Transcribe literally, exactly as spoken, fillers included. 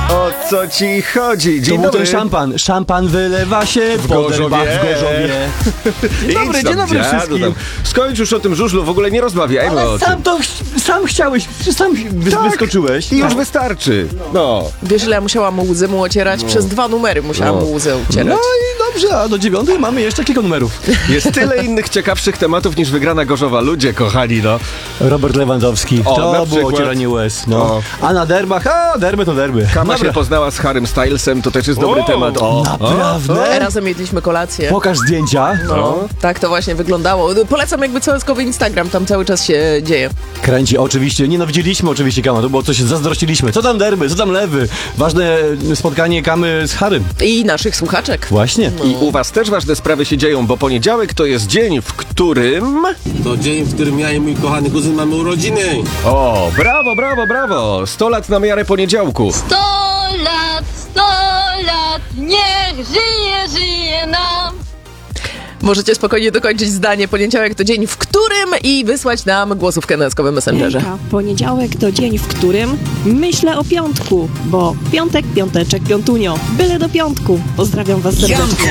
O co ci chodzi? Dzień to był dobry. ten szampan. Szampan wylewa się w Gorzowie. W Gorzowie. Dzień dobry, dzień dobry wszystkim. Tam. Skończ już o tym żużlu, w ogóle nie rozmawiajmy Ale o sam tym. to, sam chciałeś, sam wy, Tak. wyskoczyłeś. I już wystarczy. No. Wiesz, ile ja musiałam łzy mu ocierać? No. Przez dwa numery musiałam No. mu łzy No ocierać. i dobrze, a do dziewiątej mamy jeszcze kilka numerów. Jest tyle innych ciekawszych tematów niż wygrana Gorzowa. Ludzie kochani, no. Robert Lewandowski. O, na to było przykład. ocieranie łez. No. O. A na derbach, a derby to derby. Kama Dobra. się poznała z Harrym Stylesem, to też jest dobry O, temat. O, naprawdę? Razem jedliśmy kolację. Pokaż zdjęcia. No, tak to właśnie wyglądało. Polecam jakby całoskowy Instagram, tam cały czas się dzieje. Kręci, oczywiście. Nienawidziliśmy oczywiście Kama, to było coś, zazdrościliśmy. Co tam derby, co tam lewy? Ważne spotkanie Kamy z Harrym. I naszych słuchaczek. Właśnie. I u was też ważne sprawy się dzieją, bo poniedziałek to jest dzień, w którym... To dzień, w którym ja i mój kochany kuzyn mamy urodziny. O, brawo, brawo, brawo! sto lat na miarę poniedziałku. Sto lat, sto lat, niech żyje, żyje nam. Możecie spokojnie dokończyć zdanie. Poniedziałek to dzień, w którym i wysłać nam głosówkę na Eskowym Messengerze. Hejka, poniedziałek to dzień, w którym myślę o piątku, bo piątek, piąteczek, piątunio, byle do piątku. Pozdrawiam was serdecznie.